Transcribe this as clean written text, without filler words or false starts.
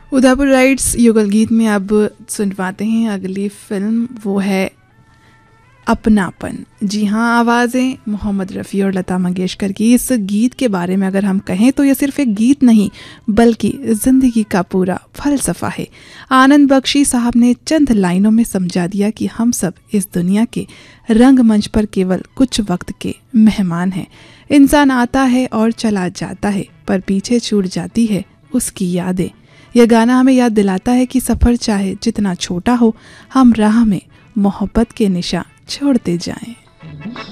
Udaipur rights युगल गीत में अब सुनवाते हैं अगली फिल्म, वो है अपनापन। जी हाँ, आवाज़ें मोहम्मद रफ़ी और लता मंगेशकर की। इस गीत के बारे में अगर हम कहें तो यह सिर्फ एक गीत नहीं बल्कि ज़िंदगी का पूरा फ़लसफ़ा है। आनंद बख्शी साहब ने चंद लाइनों में समझा दिया कि हम सब इस दुनिया के रंगमंच पर केवल कुछ वक्त के मेहमान हैं। इंसान आता है और चला जाता है, पर पीछे छूट जाती है उसकी यादें। यह गाना हमें याद दिलाता है कि सफ़र चाहे जितना छोटा हो, हम राह में मोहब्बत के निशान छोड़ते जाएं।